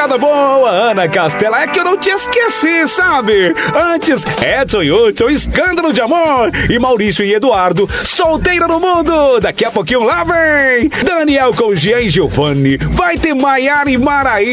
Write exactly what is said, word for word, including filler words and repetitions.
piada boa, Ana Castela. É que eu não te esqueci, sabe? Antes, Edson e Hudson, escândalo de amor. E Maurício e Eduardo, solteiro no mundo. Daqui a pouquinho lá vem Daniel com Jean e Giovanni. Vai ter Maiara e Maraí.